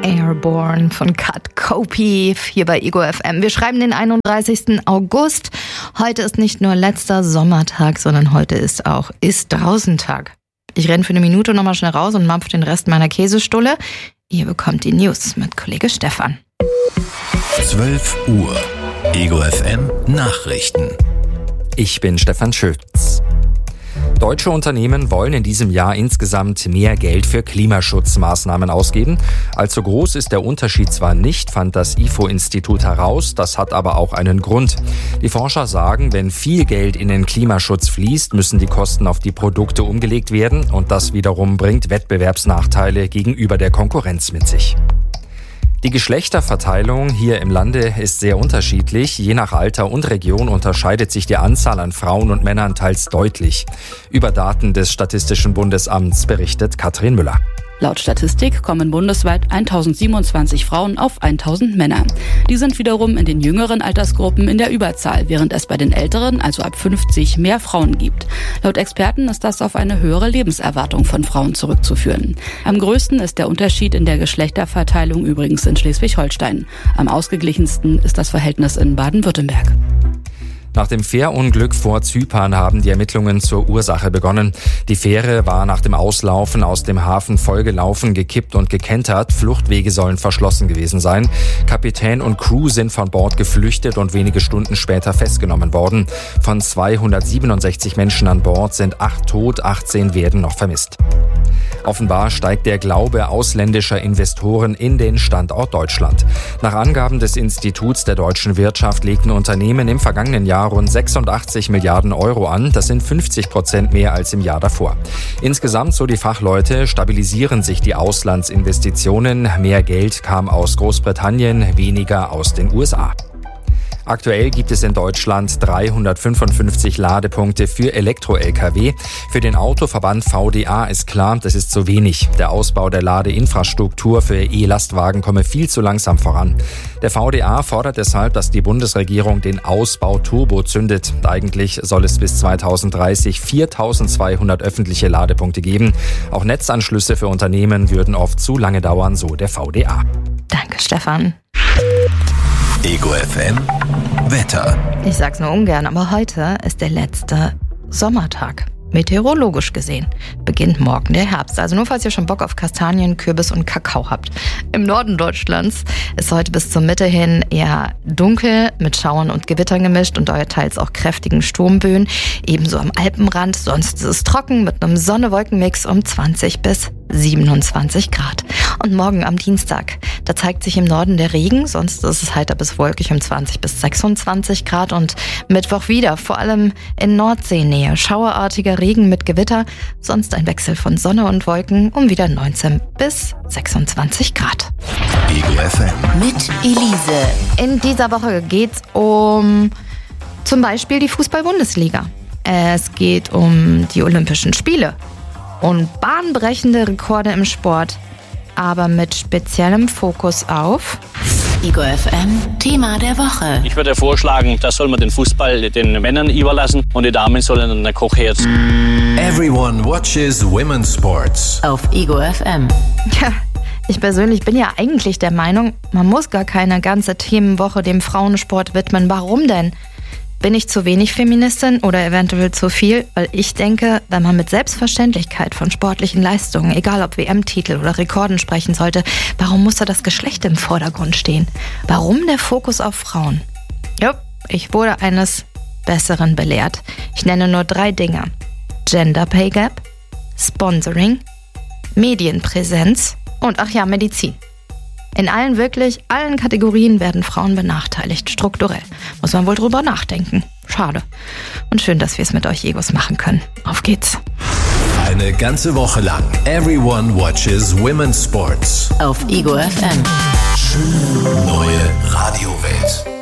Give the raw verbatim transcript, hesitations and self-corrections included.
Airborne von Kat Copi hier bei Ego F M. Wir schreiben den einunddreißigsten August. Heute ist nicht nur letzter Sommertag, sondern heute ist auch Ist-Draußen-Tag. Ich renne für eine Minute nochmal schnell raus und mampf den Rest meiner Käsestulle. Ihr bekommt die News mit Kollege Stefan. zwölf Uhr. Ego F M Nachrichten. Ich bin Stefan Schütz. Deutsche Unternehmen wollen in diesem Jahr insgesamt mehr Geld für Klimaschutzmaßnahmen ausgeben. Allzu groß ist der Unterschied zwar nicht, fand das I F O-Institut heraus, das hat aber auch einen Grund. Die Forscher sagen, wenn viel Geld in den Klimaschutz fließt, müssen die Kosten auf die Produkte umgelegt werden und das wiederum bringt Wettbewerbsnachteile gegenüber der Konkurrenz mit sich. Die Geschlechterverteilung hier im Lande ist sehr unterschiedlich. Je nach Alter und Region unterscheidet sich die Anzahl an Frauen und Männern teils deutlich. Über Daten des Statistischen Bundesamts berichtet Katrin Müller. Laut Statistik kommen bundesweit tausendsiebenundzwanzig Frauen auf tausend Männer. Die sind wiederum in den jüngeren Altersgruppen in der Überzahl, während es bei den älteren, also ab fünfzig, mehr Frauen gibt. Laut Experten ist das auf eine höhere Lebenserwartung von Frauen zurückzuführen. Am größten ist der Unterschied in der Geschlechterverteilung übrigens in Schleswig-Holstein. Am ausgeglichensten ist das Verhältnis in Baden-Württemberg. Nach dem Fährunglück vor Zypern haben die Ermittlungen zur Ursache begonnen. Die Fähre war nach dem Auslaufen aus dem Hafen vollgelaufen, gekippt und gekentert. Fluchtwege sollen verschlossen gewesen sein. Kapitän und Crew sind von Bord geflüchtet und wenige Stunden später festgenommen worden. Von zweihundertsiebenundsechzig Menschen an Bord sind acht tot, achtzehn werden noch vermisst. Offenbar steigt der Glaube ausländischer Investoren in den Standort Deutschland. Nach Angaben des Instituts der deutschen Wirtschaft legten Unternehmen im vergangenen Jahr rund sechsundachtzig Milliarden Euro an. Das sind fünfzig Prozent mehr als im Jahr davor. Insgesamt, so die Fachleute, stabilisieren sich die Auslandsinvestitionen. Mehr Geld kam aus Großbritannien, weniger aus den U S A. Aktuell gibt es in Deutschland dreihundertfünfundfünfzig Ladepunkte für Elektro-L K W. Für den Autoverband V D A ist klar, das ist zu wenig. Der Ausbau der Ladeinfrastruktur für E-Lastwagen komme viel zu langsam voran. Der V D A fordert deshalb, dass die Bundesregierung den Ausbau Turbo zündet. Eigentlich soll es bis zweitausenddreißig viertausendzweihundert öffentliche Ladepunkte geben. Auch Netzanschlüsse für Unternehmen würden oft zu lange dauern, so der V D A. Danke, Stefan. Ego F M Wetter. Ich sag's nur ungern, aber heute ist der letzte Sommertag. Meteorologisch gesehen beginnt morgen der Herbst. Also nur falls ihr schon Bock auf Kastanien, Kürbis und Kakao habt. Im Norden Deutschlands ist heute bis zur Mitte hin eher dunkel mit Schauern und Gewittern gemischt und teils auch kräftigen Sturmböen. Ebenso am Alpenrand. Sonst ist es trocken mit einem Sonne-Wolken-Mix um zwanzig bis siebenundzwanzig Grad. Und morgen am Dienstag, da zeigt sich im Norden der Regen, sonst ist es heiter bis wolkig um zwanzig bis sechsundzwanzig Grad und Mittwoch wieder, vor allem in Nordseenähe, schauerartiger Regen mit Gewitter, sonst ein Wechsel von Sonne und Wolken um wieder neunzehn bis sechsundzwanzig Grad. Ego F M Mit Elise. In dieser Woche geht's um zum Beispiel die Fußball-Bundesliga. Es geht um die Olympischen Spiele und bahnbrechende Rekorde im Sport, aber mit speziellem Fokus auf Ego F M Thema der Woche. Ich würde vorschlagen, das soll man den Fußball den Männern überlassen und die Damen sollen an der Kochherd. Everyone watches women's sports. Auf Ego F M. Ja, ich persönlich bin ja eigentlich der Meinung, man muss gar keine ganze Themenwoche dem Frauensport widmen. Warum denn? Bin ich zu wenig Feministin oder eventuell zu viel? Weil ich denke, wenn man mit Selbstverständlichkeit von sportlichen Leistungen, egal ob W M-Titel oder Rekorden sprechen sollte, warum muss da das Geschlecht im Vordergrund stehen? Warum der Fokus auf Frauen? Ja, ich wurde eines Besseren belehrt. Ich nenne nur drei Dinge. Gender Pay Gap, Sponsoring, Medienpräsenz und ach ja, Medizin. In allen, wirklich allen Kategorien werden Frauen benachteiligt, strukturell. Muss man wohl drüber nachdenken. Schade. Und schön, dass wir es mit euch Egos machen können. Auf geht's. Eine ganze Woche lang Everyone watches women's sports. Auf Ego F M. Schöne neue Radiowelt.